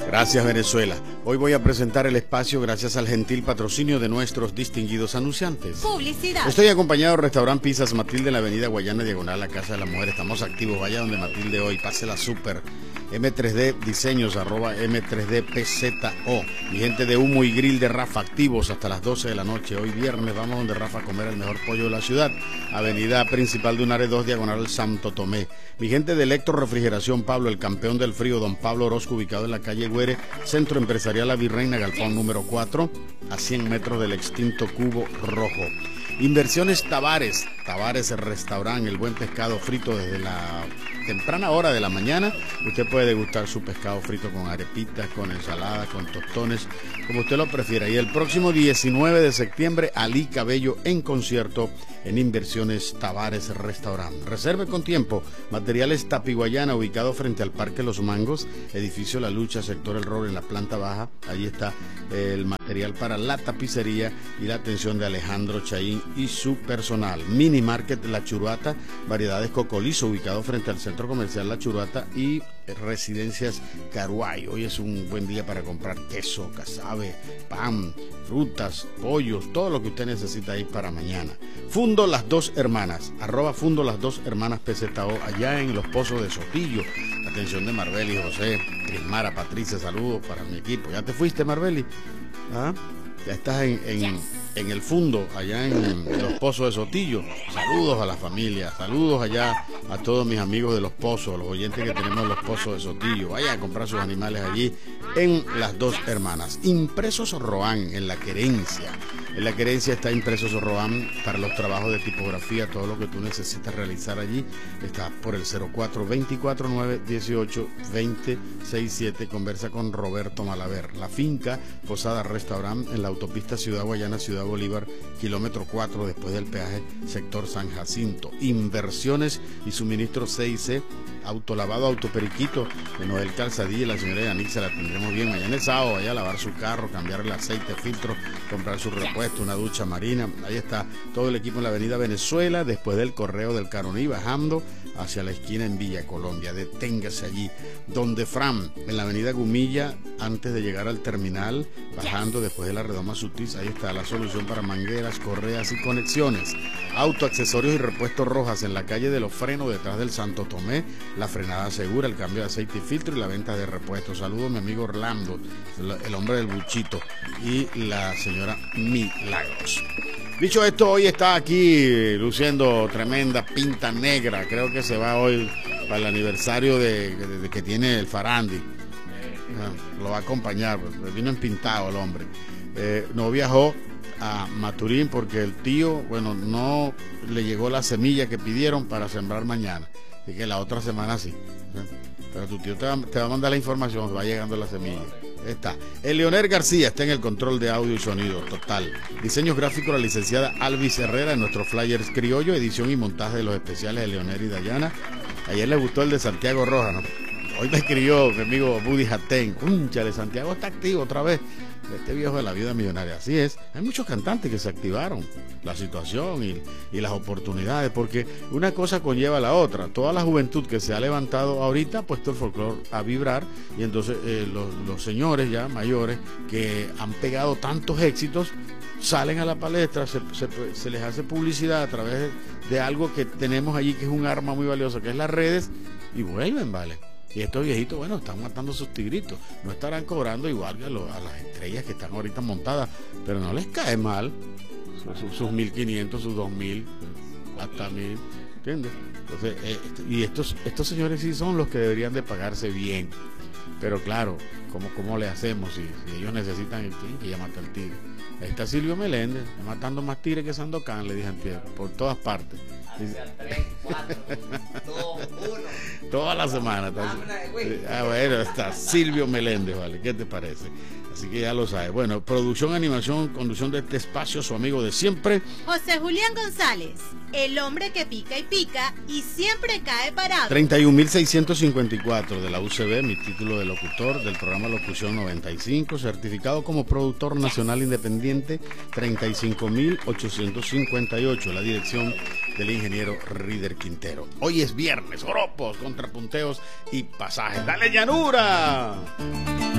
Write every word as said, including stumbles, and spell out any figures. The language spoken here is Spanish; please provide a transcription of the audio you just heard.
Gracias, Venezuela. Hoy voy a presentar el espacio gracias al gentil patrocinio de nuestros distinguidos anunciantes. Publicidad. Estoy acompañado del restaurante Pizzas Matilde en la avenida Guayana, diagonal a la Casa de la Mujer. Estamos activos, vaya donde Matilde hoy, pásela súper. M tres D Diseños, arroba M tres D P Z O. Mi gente de Humo y Grill de Rafa, activos hasta las doce de la noche. Hoy viernes vamos donde Rafa a comer el mejor pollo de la ciudad. Avenida principal de Unares dos, diagonal Santo Tomé. Mi gente de Electro Refrigeración Pablo, el campeón del frío, don Pablo Orozco, ubicado en la calle Güere, Centro Empresarial La Virreina, Galpón número cuatro, a cien metros del extinto Cubo Rojo. Inversiones Tavares, Tavares el restaurante, el buen pescado frito desde la temprana hora de la mañana. Usted puede degustar su pescado frito con arepitas, con ensalada, con tostones, como usted lo prefiera. Y el próximo diecinueve de septiembre, Ali Cabello en concierto en Inversiones Tavares Restaurant. Reserve con tiempo. Materiales Tapiguayana, ubicado frente al Parque Los Mangos, edificio La Lucha, sector El Rol, en la planta baja. Ahí está el material para la tapicería y la atención de Alejandro Chaín y su personal. Mini Market La Churuata, variedades Cocolizo, ubicado frente al Centro Comercial La Churuata y Residencias Caruay. Hoy es un buen día para comprar queso, casabe, pan, frutas, pollos, todo lo que usted necesita ahí para mañana. Fundo Las Dos Hermanas, arroba Fundo Las Dos Hermanas P Z O, allá en Los Pozos de Sotillo. Atención de Marbeli, José, Crismara, Patricia, saludos para mi equipo. ¿Ya te fuiste, Marbeli? ¿Ah? Ya estás en, en, en el Fundo, allá en Los Pozos de Sotillo. Saludos a la familia, saludos allá a todos mis amigos de Los Pozos, los oyentes que tenemos en Los Pozos de Sotillo. Vayan a comprar sus animales allí en Las Dos Hermanas. Impresos Roan, en La Querencia. En La Querencia está Impresos Roan para los trabajos de tipografía, todo lo que tú necesitas realizar allí. Está por el cero cuatro, veinticuatro, nueve, dieciocho, veinte, sesenta y siete. Conversa con Roberto Malaver. La finca Posada Restaurant en la autopista Ciudad Guayana, Ciudad Bolívar, kilómetro cuatro, después del peaje, sector San Jacinto. Inversiones y suministro C I C, autolavado, autoperiquito, de Noel Calzadilla y la señora Yanix, la tendremos bien mañana es sábado, vaya a lavar su carro, cambiar el aceite, filtro, comprar su repuesto, una ducha marina. Ahí está todo el equipo en la avenida Venezuela, después del Correo del Caroní, bajando hacia la esquina en Villa Colombia. Deténgase allí. Donde Fran, en la avenida Gumilla, antes de llegar al terminal, bajando después de la Redoma Sutis, ahí está la solución para mangueras, correas y conexiones. Auto, accesorios y repuestos Rojas, en la calle de los Frenos, detrás del Santo Tomé, la frenada segura, el cambio de aceite y filtro y la venta de repuestos. Saludo a mi amigo Orlando, el hombre del buchito, y la señora Milagros. Dicho esto, hoy está aquí luciendo tremenda pinta negra. Creo que se va hoy para el aniversario de, de, de que tiene el Farandi. Ah, lo va a acompañar, pues, vino empintado el hombre. Eh, no viajó a Maturín porque el tío, bueno, no le llegó la semilla que pidieron para sembrar mañana. Así que la otra semana sí. Pero tu tío te va, te va a mandar la información, va llegando la semilla. Está. El Leonel García está en el control de audio y sonido total. Diseños gráficos, la licenciada Alvis Herrera en nuestros flyers criollo, edición y montaje de los especiales de Leonel y Dayana. Ayer les gustó el de Santiago Rojas, ¿no? Hoy me escribió mi amigo Buddy Jatén. Cúnchale, Santiago está activo otra vez. Este viejo de la vida millonaria. Así es. Hay muchos cantantes que se activaron. La situación y, y las oportunidades, porque una cosa conlleva a la otra. Toda la juventud que se ha levantado ahorita ha puesto el folclore a vibrar, y entonces eh, los, los señores ya mayores que han pegado tantos éxitos salen a la palestra, se, se, se les hace publicidad a través de, de algo que tenemos allí, que es un arma muy valiosa, que es las redes, y vuelven, ¿vale? Y estos viejitos, bueno, están matando sus tigritos. No estarán cobrando igual que a, lo, a las estrellas que están ahorita montadas, pero no les cae mal sus, sus mil quinientos, sus dos mil, hasta mil, ¿entiendes? Entonces, eh, y estos, estos señores sí son los que deberían de pagarse bien. Pero claro, ¿cómo, cómo le hacemos si, si ellos necesitan el tigre? Que ya mata el tigre. Ahí está Silvio Meléndez, matando más tigres que Sandokan, le dije antier, por todas partes. Toda la semana. Está, ah, bueno, está Silvio Meléndez, ¿vale? ¿Qué te parece? Así que ya lo sabes. Bueno, producción, animación, conducción de este espacio, su amigo de siempre, José Julián González, el hombre que pica y pica y siempre cae parado. treinta y un mil seiscientos cincuenta y cuatro de la U C B, mi título de locutor del programa Locución noventa y cinco, certificado como productor nacional independiente treinta y cinco mil ochocientos cincuenta y ocho, la dirección del ingeniero Rider Quintero. Hoy es viernes, horopos, contrapunteos y pasajes. ¡Dale llanura!